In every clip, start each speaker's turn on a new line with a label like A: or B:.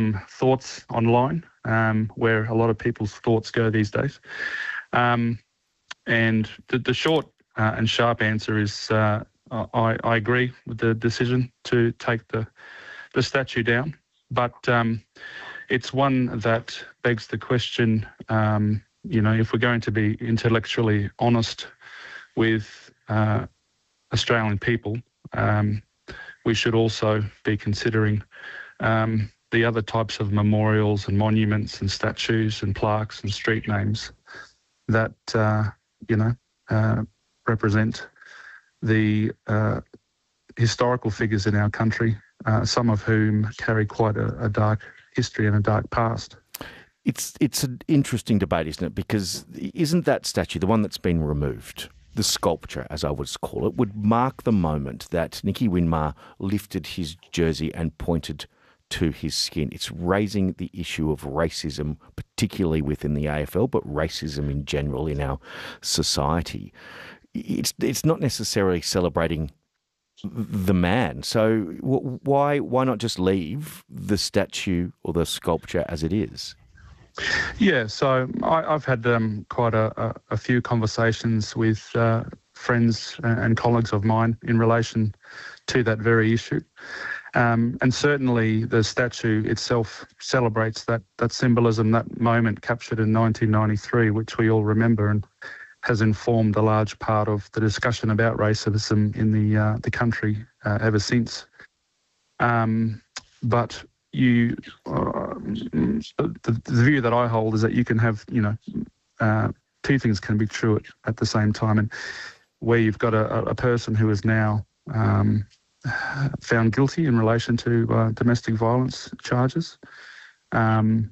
A: some thoughts online, where a lot of people's thoughts go these days. And the short and sharp answer is I agree with the decision to take the statue down, but it's one that begs the question, if we're going to be intellectually honest with Australian people, we should also be considering the other types of memorials and monuments and statues and plaques and street names that, represent the historical figures in our country, some of whom carry quite a dark history and a dark past.
B: It's an interesting debate, isn't it? Because isn't that statue, the one that's been removed, the sculpture, as I would call it, would mark the moment that Nicky Winmar lifted his jersey and pointed to his skin. It's raising the issue of racism, particularly within the AFL, but racism in general in our society. It's not necessarily celebrating the man. So why not just leave the statue or the sculpture as it is?
A: Yeah, so I've had quite a few conversations with friends and colleagues of mine in relation to that very issue. And certainly the statue itself celebrates that symbolism, that moment captured in 1993, which we all remember and has informed a large part of the discussion about racism in the country ever since. But the view that I hold is that you can have, two things can be true at the same time. And where you've got a person who is now found guilty in relation to domestic violence charges, and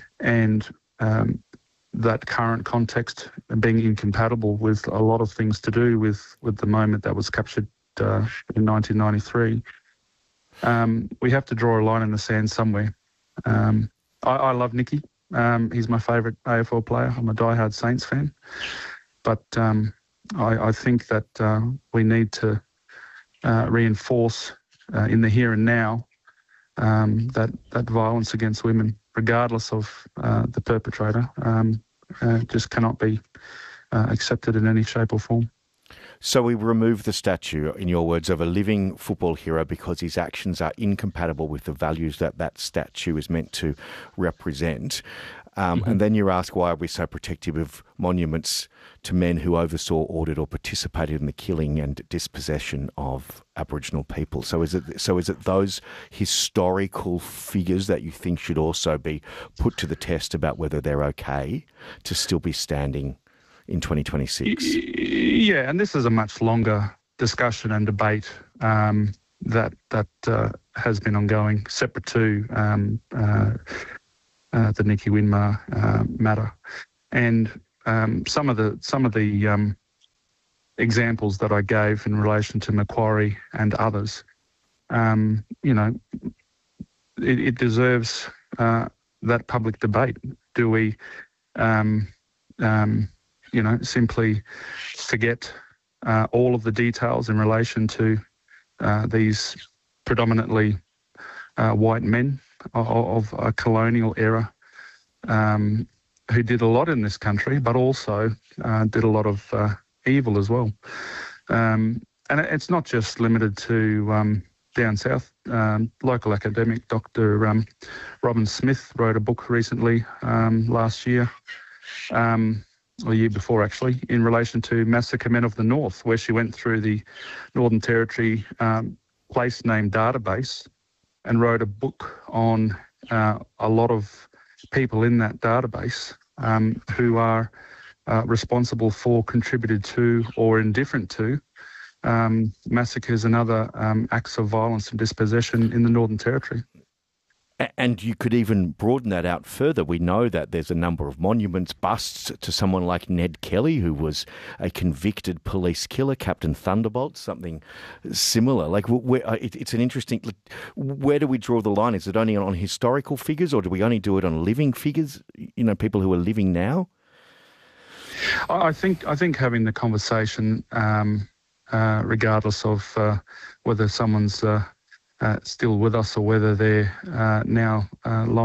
A: that current context being incompatible with a lot of things to do with the moment that was captured in 1993. We have to draw a line in the sand somewhere. I love Nicky. He's my favourite AFL player. I'm a diehard Saints fan. But I think that we need to reinforce in the here and now that violence against women, regardless of the perpetrator, just cannot be accepted in any shape or form.
B: So we remove the statue, in your words, of a living football hero because his actions are incompatible with the values that statue is meant to represent. And then you ask, why are we so protective of monuments to men who oversaw, ordered or participated in the killing and dispossession of Aboriginal people? So is it those historical figures that you think should also be put to the test about whether they're okay to still be standing in 2026?
A: Yeah, and this is a much longer discussion and debate that has been ongoing, separate to the Nicky Winmar matter. And some of the examples that I gave in relation to Macquarie and others, it deserves that public debate. Do we simply forget all of the details in relation to these predominantly white men of a colonial era who did a lot in this country, but also did a lot of evil as well. And it's not just limited to down south. Local academic Dr. Robin Smith wrote a book recently, last year, or the year before actually, in relation to Massacre Men of the North, where she went through the Northern Territory place name database and wrote a book on a lot of people in that database who are responsible for, contributed to or indifferent to massacres and other acts of violence and dispossession in the Northern Territory.
B: And you could even broaden that out further. We know that there's a number of monuments, busts to someone like Ned Kelly, who was a convicted police killer, Captain Thunderbolt, something similar. Like, it's an interesting. Where do we draw the line? Is it only on historical figures, or do we only do it on living figures? People who are living now.
A: I think having the conversation, regardless of whether someone's still with us or whether they're now lying